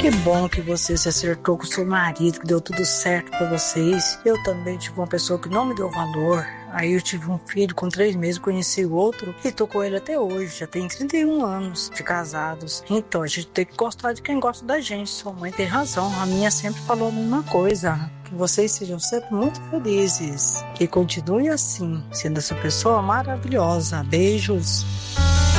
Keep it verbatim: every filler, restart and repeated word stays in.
Que bom que você se acertou com o seu marido, que deu tudo certo pra vocês. Eu também tive uma pessoa que não me deu valor. Aí eu tive um filho com três meses, conheci o outro e tô com ele até hoje. Já tem trinta e um anos de casados. Então a gente tem que gostar de quem gosta da gente. Sua mãe tem razão. A minha sempre falou a mesma coisa. Que vocês sejam sempre muito felizes. Que continue assim, sendo essa pessoa maravilhosa. Beijos.